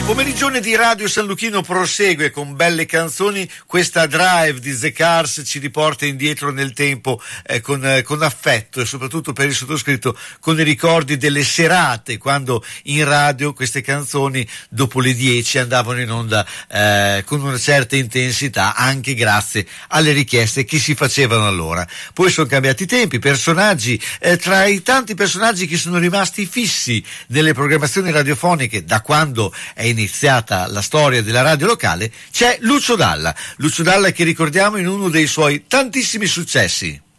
Pomerigione di Radio San Luchino prosegue con belle canzoni. Questa Drive di The Cars ci riporta indietro nel tempo con affetto, e soprattutto per il sottoscritto con i ricordi delle serate quando in radio queste canzoni dopo le 10 andavano in onda con una certa intensità, anche grazie alle richieste che si facevano allora. Poi sono cambiati i tempi, personaggi, tra i tanti personaggi che sono rimasti fissi nelle programmazioni radiofoniche da quando è iniziata la storia della radio locale, c'è Lucio Dalla che ricordiamo in uno dei suoi tantissimi successi.